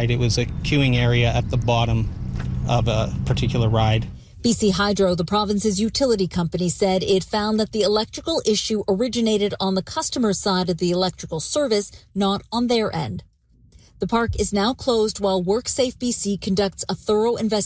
ride. It was a queuing area at the bottom of a particular ride. BC Hydro, the province's utility company, said it found that the electrical issue originated on the customer side of the electrical service, not on their end. The park is now closed while WorkSafe BC conducts a thorough investigation